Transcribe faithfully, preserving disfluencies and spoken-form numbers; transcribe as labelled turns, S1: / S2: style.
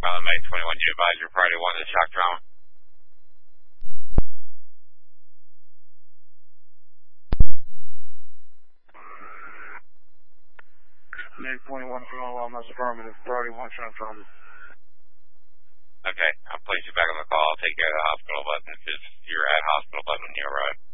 S1: Pilot May twenty-one, you advise your priority one is shock trauma.
S2: May twenty-one, Pilot that's affirmative, priority one shock trauma.
S1: Okay, I'll place you back on the call. I'll take care of the hospital button. Just, you're at hospital button when you arrive.